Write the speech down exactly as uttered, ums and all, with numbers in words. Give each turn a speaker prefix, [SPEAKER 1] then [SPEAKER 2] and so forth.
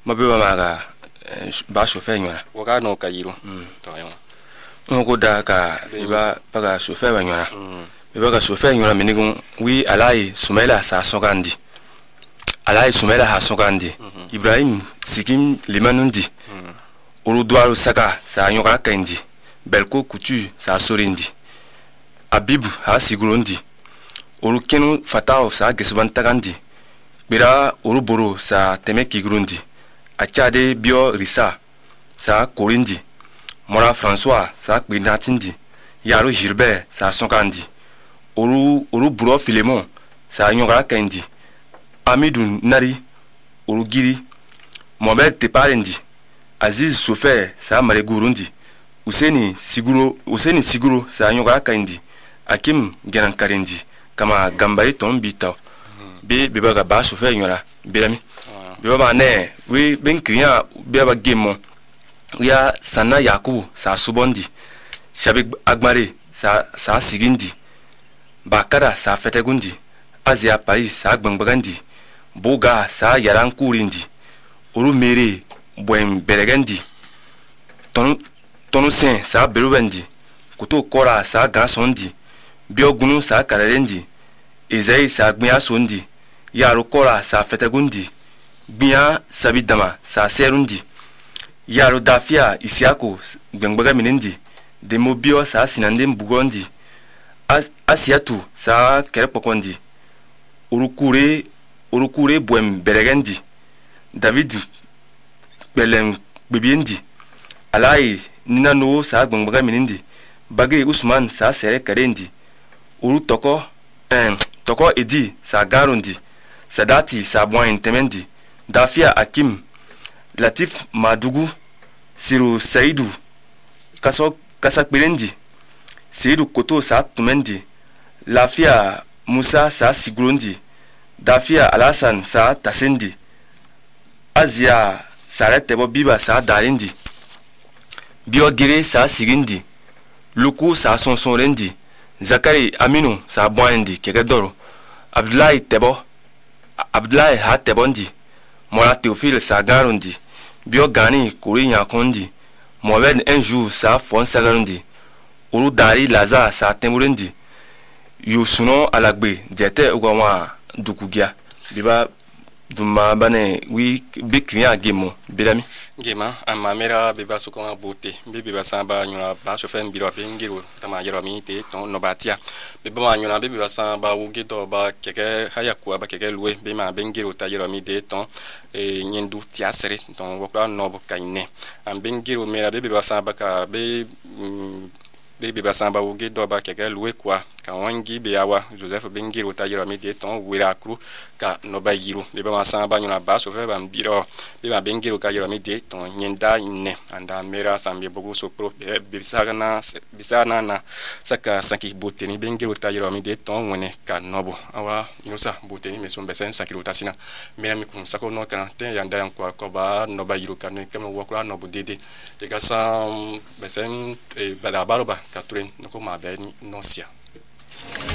[SPEAKER 1] mabiba maga ba chauffeur nyona
[SPEAKER 2] waka no kayiro to yo
[SPEAKER 1] ngo da ka iba paga chauffeur nyona iba ka chauffeur nyona minigun wi alai sumaila sa sogandi alai sumaila ha sogandi Ibrahim sikim limanundi olu duaru saka sa nyoka kandi belko kutu sa sorindi Abib ha sigurundi olu kenu fatao sa gesuban tagandi bira olu boro sa teme kigurundi achade bio risa sa korindi mora François sa kbinatindi yaro Gilbert sa sonkandi olu olu buro Filemon sa nyoka kandi Amidou nari olu giri Mohamed Teparendi Aziz Chauffeur sa mare gurundi Useni Siguro Useni Siguro sa nyoka kandi Akim Genan Karendi kama gambari tombita be be baga ba chauffeur nyora birami be ba ne we ben kriya be ba gemo ya sana yakubu sa subondi shabe agmare sa sa sigindi bakara sa fetegundi azia paris sa gbangbagandi boga sa yaran kurindi uru mere bwen beregandi ton tonu sen sa berubendi kuto kora sa gasondi biogunu sa kararendi Ezei sa gbia sondi yaro kora sa fetegundi gbia sabidama sa serundi yaro dafia isiako gbengbaga minindi demobio sa sinande mbugondi As, asiatu sa kerepokondi urukure urukure bwem beregendi David belem bibiendi alai nano sa gbengbaga minindi Bagay Usman sa sere karendi uru toko en toko edi sa garundi Sadati sa bwan temendi Dafia Akim Latif Madugu Siru Saidou Kaso Kasakberendi Seydou Koto sa tumendi Lafia Musa sa sigurundi Dafia Alasan sa tasendi Azia Saretebo Biba sa darendi Biogire sa sigindi Luku sa sonsorendi Zakari Aminu sa bwanendi kekedoro Abdullahi Tebo Abdullahi ha Tebondi Mola Teofil sa garundi Bio Gani Kuri Nyakondi Mohamed Enjou sa fon sagarundi Uru Dari Laza sa temburendi Yusuno Alagbe Diete Ugawa Dukugia Biba Duma bane wi bikriya gemo bidami
[SPEAKER 2] gema amma mera be basu ko bote be be basamba nyuna ba chauffeur biro be ngiro tama yero mi te ton no batia be ba nyuna be be basamba wugi to ba keke haya ku ba keke luwe be ma be ngiro ta yero mi te ton e nyendu tia sere ton wokla no bo kaine am be ngiro mera be be basamba ka be be be basamba wugi to ba keke luwe kwa ka wangi be awa Joseph be ngiro ta yero mi te ton wira kru ka no ba yiro be ba basamba nyuna ba chauffeur ba biro be ma be ngiro ka yero mi te ton nyenda inne anda mera sambe bogo so pro be bisagana bisana na saka sanki boteni be ngiro ta yero mi te ton wone ka nobo awa inosa boteni me so be sen sakiro tasina mera mi kun sako no kan te yanda yan kwa ko ba no ba yiro kan kama wakura no bodede e ga sam be sen e bada baroba ka turen no ko ma be ni nosia